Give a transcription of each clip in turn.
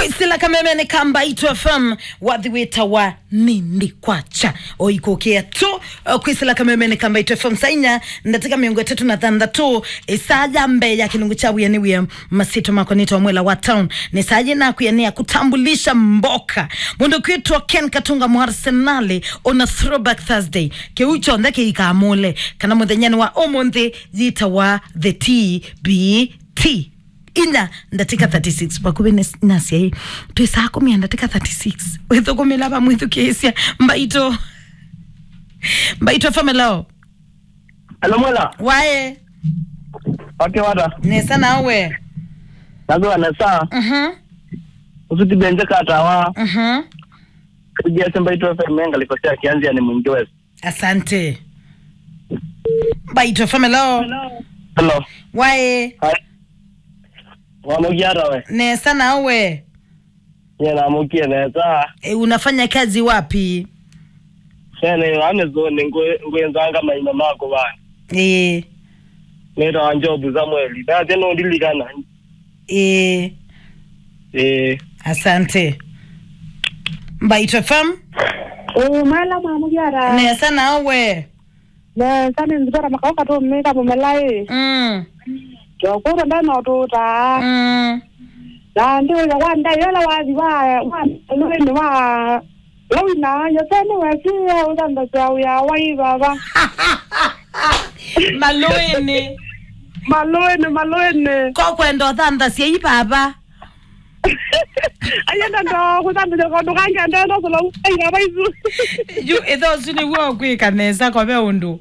Kwaisila kamemene kamba itu FM wadhiweta wa nindi kwacha oikokea tu kwaisila kamemene kamba itu FM sainya ndatika miongo 3 isaja mbe ya kilungu chawu ya niwe masito makonito wa mwela wa town ni saji na kuyanea kutambulisha mboka mundu kuitwa Ken Katunga Muarsenali on a throwback Thursday ke ucho ndake ikamole kana mudhenyani wa omonde jita wa the TBT ina ndatika 36 pakube nasi hii tuisa kumia ndatika 36 wetho kumelaba mwithu kesia mbaito famelao hello mwela wae okay wada nesa nawe nazo anasa usuti benje katawa kujia semba ito FM ngalikosea kianzia ni mwingi wewe asante mbaito famelao hello wae hi wamugiara we nesa nawe yena mukie nesa unafanya kazi wapi sene amezone ngwenzanga maina mako bana nera anjobu zamweli da teno ndiligana asante mbaito fam mala mamugiara nesa nawe nesa nzibara makauka to mmeka bomelai Jokoro ndano tuta. Na ndio ya wanda yala wazi wa lwini wa lwina yosene wasiya udanda kwa ya wai baba. Malwini. Kwa kwendo dhanda siya hii baba. Ayenda ndo kuzanda kwa ndukanga ndo solo uya baizu. Yu edo suni uwa kwe kanesa kwa mea undu.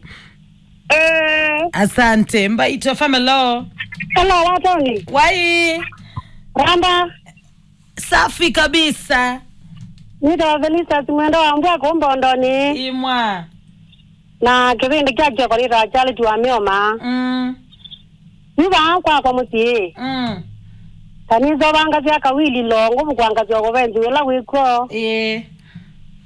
Asante mbaito famelo. Hello watoni. Wai Randa safi kabisa. Nita Velisa simwendo ambwa kumbo ndoni. Imwa. Na kibindi kya kwa nita chali tuwa mioma. Niba kwa muti. Kanizo banga zya kawili longo bukwangazi ogobenzi wela wiko.